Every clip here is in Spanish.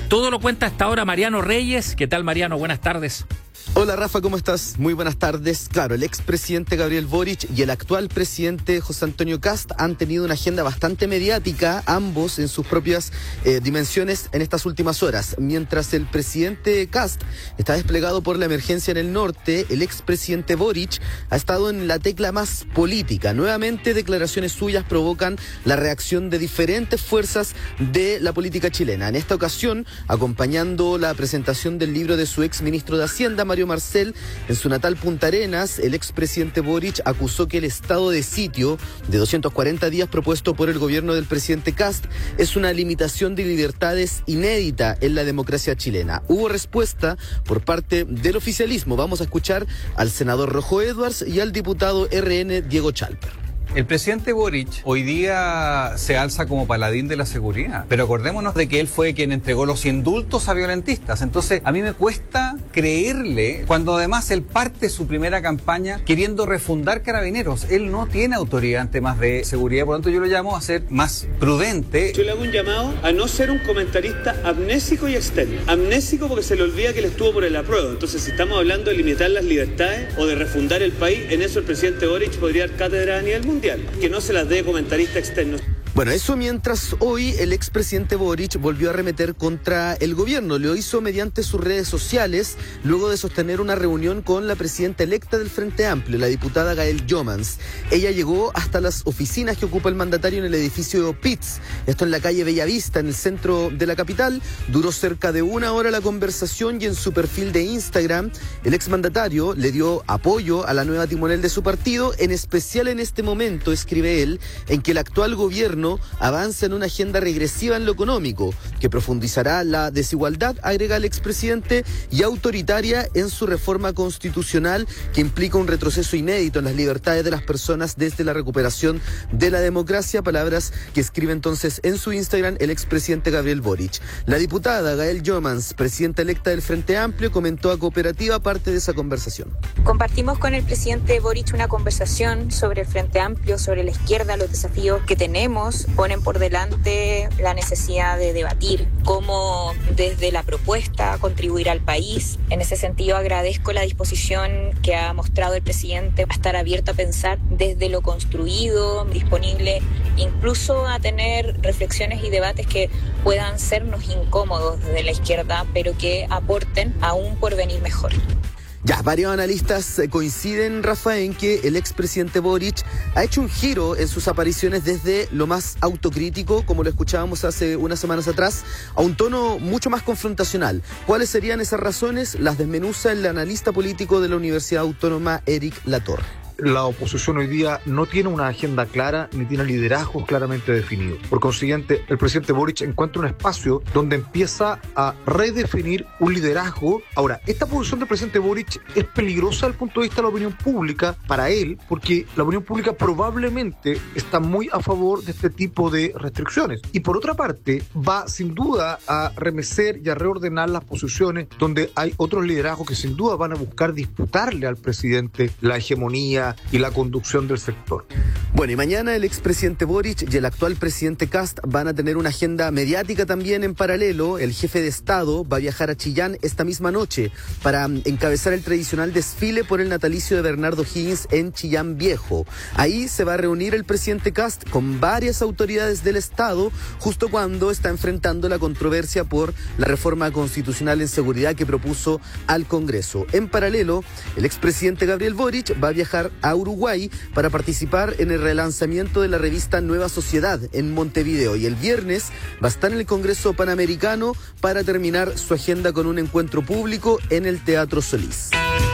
Todo lo cuenta hasta ahora Mariano Reyes. ¿Qué tal, Mariano? Buenas tardes. Hola Rafa, ¿cómo estás? Muy buenas tardes. Claro, el expresidente Gabriel Boric y el actual presidente José Antonio Kast han tenido una agenda bastante mediática, ambos en sus propias dimensiones en estas últimas horas. Mientras el presidente Kast está desplegado por la emergencia en el norte, el expresidente Boric ha estado en la tecla más política. Nuevamente, declaraciones suyas provocan la reacción de diferentes fuerzas de la política chilena. En esta ocasión, acompañando la presentación del libro de su exministro de Hacienda, Mario Marcel, en su natal Punta Arenas, el expresidente Boric acusó que el estado de sitio de 240 días propuesto por el gobierno del presidente Kast es una limitación de libertades inédita en la democracia chilena. Hubo respuesta por parte del oficialismo. Vamos a escuchar al senador Rojo Edwards y al diputado RN Diego Chalper. El presidente Boric hoy día se alza como paladín de la seguridad, pero acordémonos de que él fue quien entregó los indultos a violentistas. Entonces, a mí me cuesta creerle cuando además él parte su primera campaña queriendo refundar Carabineros. Él no tiene autoridad en temas de seguridad, por lo tanto yo lo llamo a ser más prudente. Yo le hago un llamado a no ser un comentarista amnésico y externo. Amnésico porque se le olvida que él estuvo por el apruebo. Entonces, si estamos hablando de limitar las libertades o de refundar el país, en eso el presidente Boric podría dar cátedra a nivel mundial. Que no se las dé comentarista externo. Bueno, eso mientras hoy el expresidente Boric volvió a arremeter contra el gobierno. Lo hizo mediante sus redes sociales, luego de sostener una reunión con la presidenta electa del Frente Amplio, la diputada Gael Jomans. Ella llegó hasta las oficinas que ocupa el mandatario en el edificio Pitts, esto en la calle Bellavista, en el centro de la capital. Duró cerca de una hora la conversación y en su perfil de Instagram, el exmandatario le dio apoyo a la nueva timonel de su partido, en especial en este momento, escribe él, en que el actual gobierno avanza en una agenda regresiva en lo económico, que profundizará la desigualdad, agrega el expresidente, y autoritaria en su reforma constitucional, que implica un retroceso inédito en las libertades de las personas desde la recuperación de la democracia, palabras que escribe entonces en su Instagram el expresidente Gabriel Boric. La diputada Gael Jomans, presidenta electa del Frente Amplio, comentó a Cooperativa parte de esa conversación. Compartimos con el presidente Boric una conversación sobre el Frente Amplio, sobre la izquierda, los desafíos que tenemos. Ponen por delante la necesidad de debatir cómo desde la propuesta contribuir al país. En ese sentido agradezco la disposición que ha mostrado el presidente a estar abierto a pensar desde lo construido, disponible incluso a tener reflexiones y debates que puedan sernos incómodos desde la izquierda, pero que aporten a un porvenir mejor. Ya, varios analistas coinciden, Rafa, en que el expresidente Boric ha hecho un giro en sus apariciones desde lo más autocrítico, como lo escuchábamos hace unas semanas atrás, a un tono mucho más confrontacional. ¿Cuáles serían esas razones? Las desmenuza el analista político de la Universidad Autónoma, Eric Latorre. La oposición hoy día no tiene una agenda clara ni tiene liderazgos claramente definidos. Por consiguiente, el presidente Boric encuentra un espacio donde empieza a redefinir un liderazgo. Ahora, esta posición del presidente Boric es peligrosa desde el punto de vista de la opinión pública para él, porque la opinión pública probablemente está muy a favor de este tipo de restricciones. Y por otra parte, va sin duda a remecer y a reordenar las posiciones donde hay otros liderazgos que sin duda van a buscar disputarle al presidente la hegemonía y la conducción del sector. Bueno, y mañana el expresidente Boric y el actual presidente Kast van a tener una agenda mediática también en paralelo. El jefe de Estado va a viajar a Chillán esta misma noche para encabezar el tradicional desfile por el natalicio de Bernardo Higgins en Chillán Viejo. Ahí se va a reunir el presidente Kast con varias autoridades del Estado, justo cuando está enfrentando la controversia por la reforma constitucional en seguridad que propuso al Congreso. En paralelo, el expresidente Gabriel Boric va a viajar a Uruguay para participar en el relanzamiento de la revista Nueva Sociedad en Montevideo, y el viernes va a estar en el Congreso Panamericano para terminar su agenda con un encuentro público en el Teatro Solís.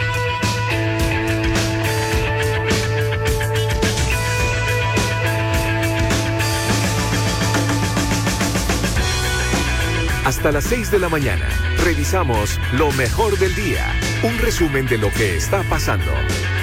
Hasta las 6 de la mañana, revisamos lo mejor del día, un resumen de lo que está pasando.